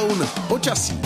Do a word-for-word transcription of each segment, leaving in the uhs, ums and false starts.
Zone počasí.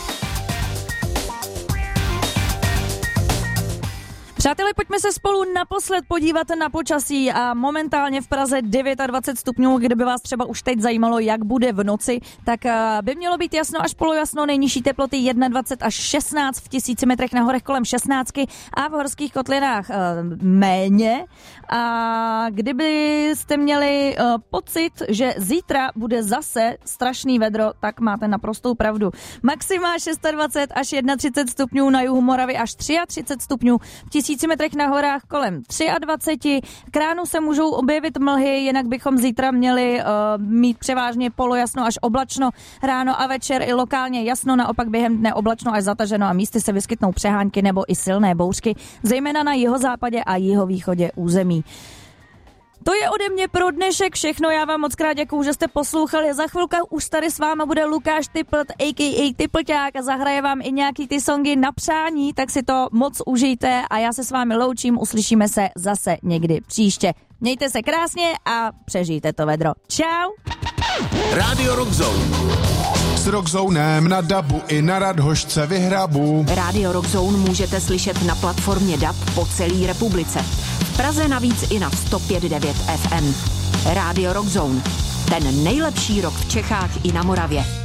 Přátelé, pojďme se spolu naposled podívat na počasí a momentálně v Praze dvacet devět stupňů, kdyby vás třeba už teď zajímalo, jak bude v noci, tak by mělo být jasno až polojasno, nejnižší teploty dvacet jedna až šestnáct, v tisíci metrech na horech kolem šestnáctky a v horských kotlinách uh, méně. A kdybyste měli uh, pocit, že zítra bude zase strašný vedro, tak máte naprostou pravdu. Maxima dvacet šest až třicet jedna stupňů, na jihu Moravy až třicet tři stupňů, v tisíci metrech na horách kolem dvacet tři. K ránu se můžou objevit mlhy, jinak bychom zítra měli uh, mít převážně polojasno až oblačno, ráno a večer i lokálně jasno, naopak během dne oblačno až zataženo a místy se vyskytnou přehánky nebo i silné bouřky, zejména na jihozápadě a jihovýchodě území. To je ode mě pro dnešek všechno, já vám moc krát děkuju, že jste poslouchali. Za chvilku už tady s váma bude Lukáš Typlt, a ká a. Typlťák, a zahraje vám i nějaký ty songy na přání, tak si to moc užijte a já se s vámi loučím, uslyšíme se zase někdy příště. Mějte se krásně a přežijte to vedro. Čau! Rádio Rockzone. S Rockzonem na dabu i na Radhošce vyhrabu. Rádio Rockzone můžete slyšet na platformě D A B po celé republice. V Praze navíc i na sto pět devět ef em. Rádio Rockzone. Ten nejlepší rock v Čechách i na Moravě.